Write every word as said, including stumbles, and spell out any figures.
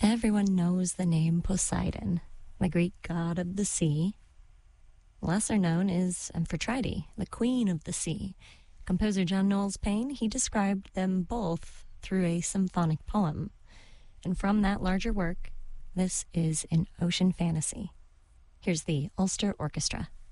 Everyone knows the name Poseidon, the Greek god of the sea. Lesser known is Amphitrite, the queen of the sea. Composer John Knowles Paine, he described them both through a symphonic poem. And from that larger work, this is an ocean fantasy. Here's the Ulster Orchestra.